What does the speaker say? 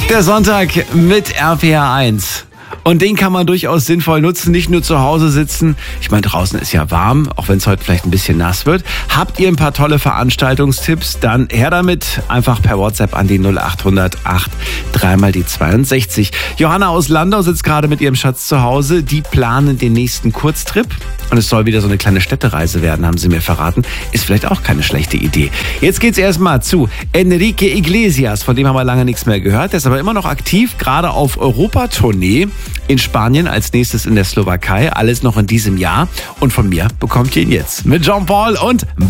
Der Sonntag mit RPR 1. Und den kann man durchaus sinnvoll nutzen, nicht nur zu Hause sitzen. Ich meine, draußen ist ja warm, auch wenn es heute vielleicht ein bisschen nass wird. Habt ihr ein paar tolle Veranstaltungstipps? Dann her damit, einfach per WhatsApp an die 0800 8 3 die 62. Johanna aus Landau sitzt gerade mit ihrem Schatz zu Hause. Die planen den nächsten Kurztrip. Und es soll wieder so eine kleine Städtereise werden, haben sie mir verraten. Ist vielleicht auch keine schlechte Idee. Jetzt geht's erstmal zu Enrique Iglesias. Von dem haben wir lange nichts mehr gehört. Der ist aber immer noch aktiv, gerade auf Europatournee. In Spanien, als nächstes in der Slowakei. Alles noch in diesem Jahr. Und von mir bekommt ihr ihn jetzt mit Jean Paul und